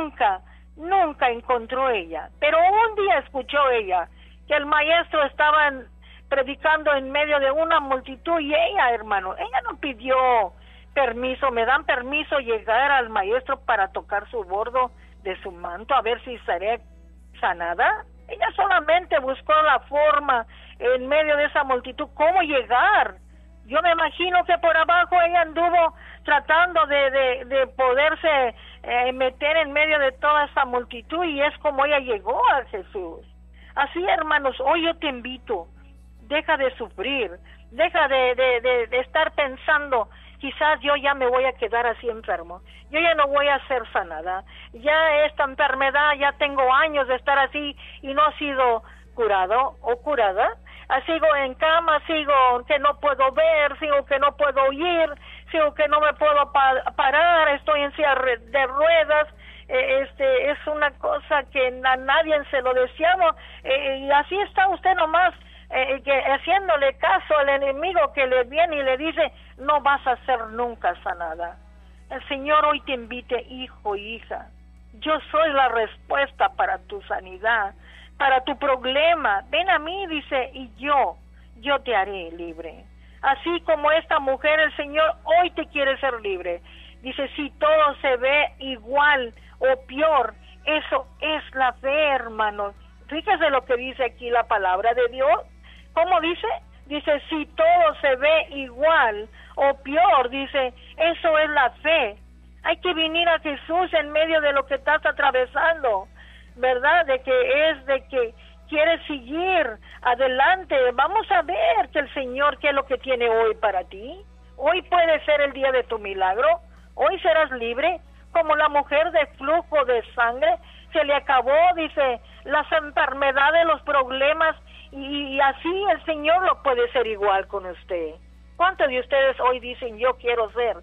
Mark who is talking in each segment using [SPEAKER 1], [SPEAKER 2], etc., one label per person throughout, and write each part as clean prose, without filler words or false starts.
[SPEAKER 1] nunca encontró ella. Pero un día escuchó ella que el maestro estaba predicando en medio de una multitud y ella, hermano, ella no pidió permiso, me dan permiso llegar al maestro para tocar su bordo de su manto a ver si seré sanada. Ella solamente buscó la forma en medio de esa multitud, cómo llegar. Yo me imagino que por abajo ella anduvo tratando de poderse meter en medio de toda esa multitud y es como ella llegó a Jesús. Así, hermanos, hoy yo te invito, deja de sufrir, deja de estar pensando, quizás yo ya me voy a quedar así enfermo, yo ya no voy a ser sanada, ya esta enfermedad, ya tengo años de estar así y no he sido curado o curada. Sigo en cama, sigo que no puedo ver, sigo que no puedo oír, sigo que no me puedo parar, estoy en silla de ruedas. Es una cosa que a nadie se lo deseamos, y así está usted nomás haciéndole caso al enemigo que le viene y le dice, no vas a ser nunca sanada. El Señor hoy te invite, hijo, hija, yo soy la respuesta para tu sanidad, para tu problema. Ven a mí, dice, y yo te haré libre. Así como esta mujer, el Señor hoy te quiere ser libre. Dice, si todo se ve igual o peor, eso es la fe, hermanos. Fíjese lo que dice aquí la palabra de Dios. ¿Cómo dice? Dice, si todo se ve igual o peor, dice, eso es la fe. Hay que venir a Jesús en medio de lo que estás atravesando, ¿verdad? De que quieres seguir adelante. Vamos a ver que el Señor, qué es lo que tiene hoy para ti. Hoy puede ser el día de tu milagro. Hoy serás libre, como la mujer de flujo de sangre. Se le acabó, dice, las enfermedades, los problemas, y así el Señor lo puede ser igual con usted. ¿Cuántos de ustedes hoy dicen, yo quiero ser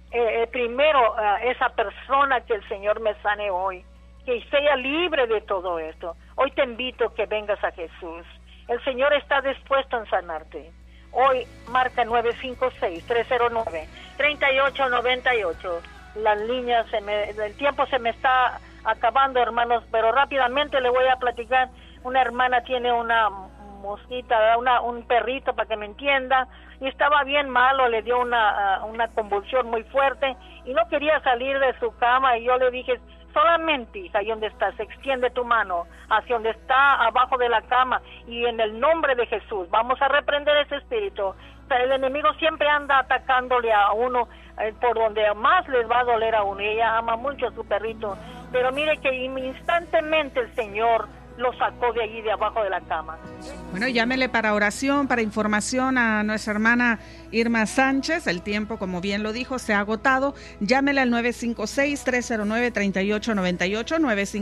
[SPEAKER 1] primero esa persona que el Señor me sane hoy, que sea libre de todo esto? Hoy te invito a que vengas a Jesús. El Señor está dispuesto a sanarte. Hoy marca 956-309-3898. Las líneas, el tiempo se me está acabando, hermanos, pero rápidamente le voy a platicar. Una hermana tiene una mosquita, un perrito, para que me entienda, y estaba bien malo, le dio una convulsión muy fuerte y no quería salir de su cama, y yo le dije, solamente, hija, ahí donde estás, extiende tu mano hacia donde está abajo de la cama, y en el nombre de Jesús vamos a reprender ese espíritu. El enemigo siempre anda atacándole a uno por donde más les va a doler a uno, y ella ama mucho a su perrito, pero mire que instantáneamente el Señor lo sacó de allí, de abajo de la cama.
[SPEAKER 2] Bueno, llámele para oración, para información a nuestra hermana Irma Sánchez. El tiempo, como bien lo dijo, se ha agotado. Llámele al 956-309-3898,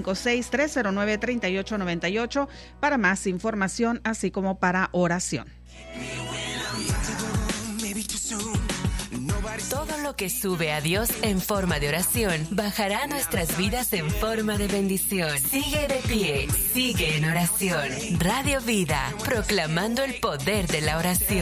[SPEAKER 2] 956-309-3898 para más información, así como para oración.
[SPEAKER 3] Todo lo que sube a Dios en forma de oración bajará a nuestras vidas en forma de bendición. Sigue de pie, sigue en oración. Radio Vida, proclamando el poder de la oración.